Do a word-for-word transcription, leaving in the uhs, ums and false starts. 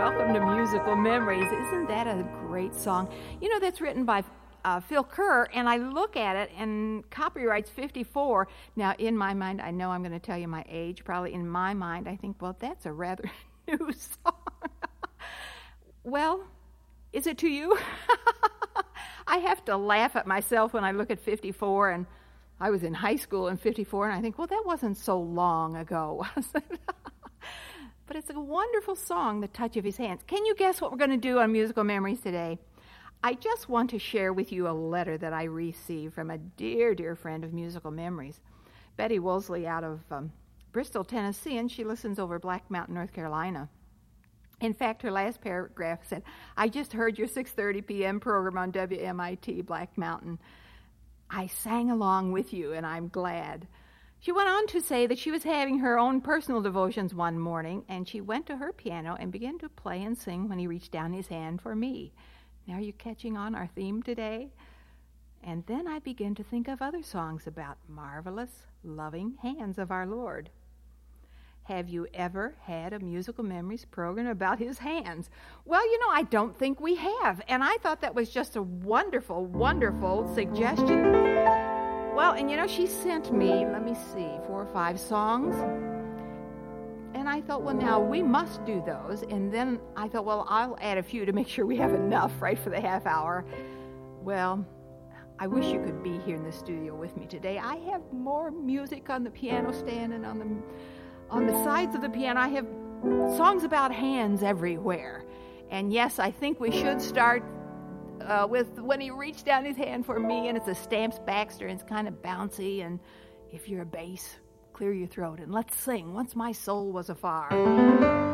Welcome to Musical Memories. Isn't that a great song? You know, that's written by uh, Phil Kerr, and I look at it, and copyright's fifty-four. Now, in my mind, I know I'm going to tell you my age. Probably in my mind, I think, well, that's a rather new song. Well, is it to you? I have to laugh at myself when I look at fifty-four, and I was in high school in fifty-four, and I think, well, that wasn't so long ago, was it? But it's a wonderful song, The Touch of His Hands. Can you guess what we're going to do on Musical Memories today? I just want to share with you a letter that I received from a dear, dear friend of Musical Memories, Betty Woolsey out of um, Bristol, Tennessee, and she listens over Black Mountain, North Carolina. In fact, her last paragraph said, I just heard your six thirty p.m. program on W M I T Black Mountain. I sang along with you, and I'm glad. She went on to say that she was having her own personal devotions one morning, and she went to her piano and began to play and sing when he reached down his hand for me. Now, are you catching on our theme today? And then I began to think of other songs about marvelous, loving hands of our Lord. Have you ever had a Musical Memories program about his hands? Well, you know, I don't think we have, and I thought that was just a wonderful, wonderful suggestion. Well, and you know, she sent me, let me see, four or five songs. And I thought, well, now we must do those. And then I thought, well, I'll add a few to make sure we have enough, right, for the half hour. Well, I wish you could be here in the studio with me today. I have more music on the piano stand and on the on the sides of the piano. I have songs about hands everywhere. And yes, I think we should start Uh, with when he reached down his hand for me, and it's a Stamps Baxter, and it's kind of bouncy, and if you're a bass, clear your throat, and let's sing Once My Soul Was Afar.